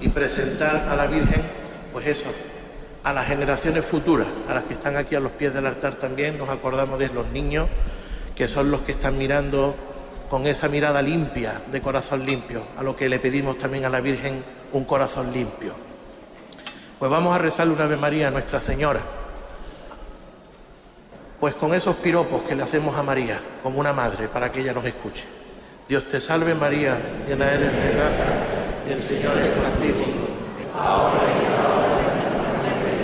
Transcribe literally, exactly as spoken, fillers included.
y presentar a la Virgen, pues eso, a las generaciones futuras, a las que están aquí a los pies del altar también. Nos acordamos de los niños, que son los que están mirando con esa mirada limpia, de corazón limpio, a lo que le pedimos también a la Virgen, un corazón limpio. Pues vamos a rezarle una Ave María a Nuestra Señora, pues con esos piropos que le hacemos a María, como una madre, para que ella nos escuche. Dios te salve María, llena eres de gracia, y el Señor es contigo. Ahora